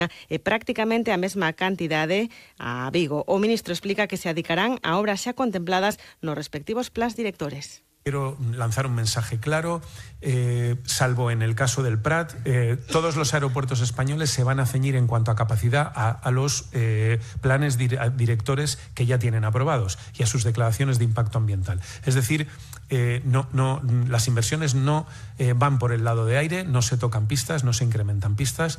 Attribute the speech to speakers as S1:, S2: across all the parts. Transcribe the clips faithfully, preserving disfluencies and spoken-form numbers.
S1: e prácticamente a mesma cantidade a Vigo. O ministro explica que se adicarán a obras xa contempladas nos respectivos plans directores.
S2: Quiero lanzar un mensaje claro, eh, salvo en el caso del Prat, eh, todos los aeropuertos españoles se van a ceñir en cuanto a capacidad a, a los eh, planes dir directores que ya tienen aprobados y a sus declaraciones de impacto ambiental. Es decir, eh, no, no, las inversiones no eh, van por el lado de aire, no se tocan pistas, no se incrementan pistas.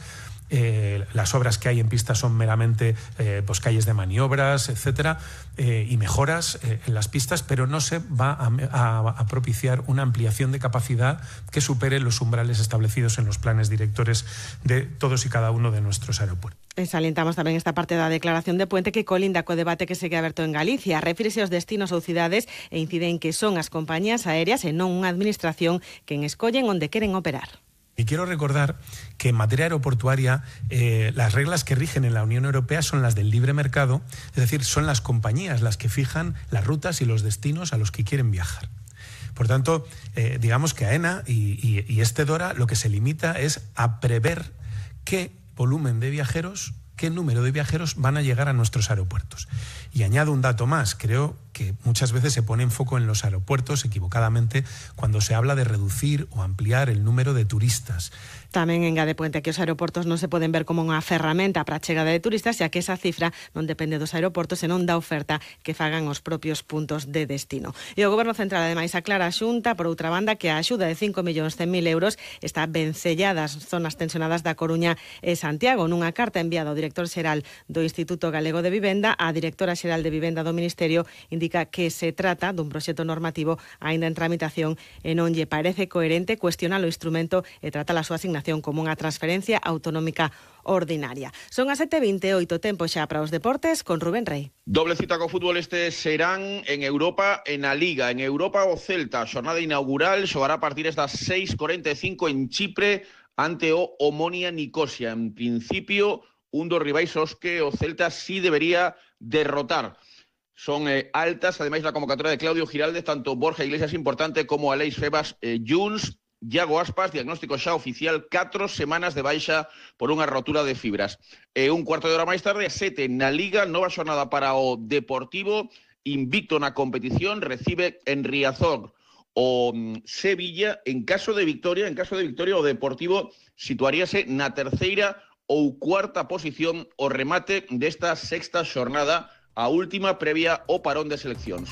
S2: Eh, las obras que hay en pistas son meramente eh, pues calles de maniobras, etcétera, eh, y mejoras eh, en las pistas, pero no se va a, a, a propiciar una ampliación de capacidad que supere los umbrales establecidos en los planes directores de todos y cada uno de nuestros aeropuertos.
S1: E salientamos tamén esta parte da declaración de Puente que colinda co debate que segue aberto en Galicia. Refírese aos destinos ou cidades e incide en que son as compañías aéreas e non unha administración quen escollen onde queren operar.
S2: Y quiero recordar que en materia aeroportuaria eh, las reglas que rigen en la Unión Europea son las del libre mercado, es decir, son las compañías las que fijan las rutas y los destinos a los que quieren viajar. Por tanto, eh, digamos que AENA y, y, y este DORA lo que se limita es a prever qué volumen de viajeros, qué número de viajeros van a llegar a nuestros aeropuertos. Y añado un dato más, creo que muchas veces se pone en foco en los aeropuertos equivocadamente cuando se habla de reducir o ampliar el número de turistas.
S1: Tamén engade Puente que os aeroportos non se poden ver como unha ferramenta para a chegada de turistas, xa que esa cifra non depende dos aeroportos e non da oferta que fagan os propios puntos de destino. E o Goberno Central, ademais, aclara a Xunta, por outra banda, que a axuda de cinco millóns cen mil euros está vencellada as zonas tensionadas da Coruña e Santiago. Nunha carta enviada ao director xeral do Instituto Galego de Vivenda, a directora xeral de Vivenda do Ministerio indica que se trata dun proxecto normativo aínda en tramitación e non lle parece coherente cuestionar o instrumento e tratar a súa asignación como unha transferencia autonómica ordinaria. Son as sete e vinte e oito, tempo xa para os deportes con Rubén Rey.
S3: Doble cita co fútbol este serán en Europa, en a Liga. En Europa o Celta, xornada inaugural, xogará a partir das seis e corenta e cinco en Chipre ante o Omonia Nicosia. En principio, un dos rivais os que o Celta sí debería derrotar. Son eh, altas, ademais, la convocatoria de Claudio Giraldez, tanto Borja Iglesias importante como Aleix Febas eh, Junts. Iago Aspas, diagnóstico xa oficial, catro semanas de baixa por unha rotura de fibras. E un cuarto de hora máis tarde, a sete, na Liga, nova xornada para o Deportivo, invicto na competición, recibe en Riazor o Sevilla. En caso de victoria, en caso de victoria, o Deportivo situaríase na terceira ou cuarta posición o remate desta sexta xornada, a última previa ao parón de seleccións.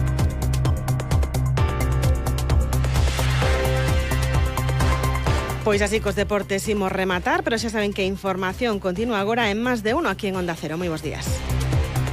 S1: Pois así cos deportes imos rematar, pero xa saben que a información continúa agora en Más de Uno aquí en Onda Cero. Moi bons días.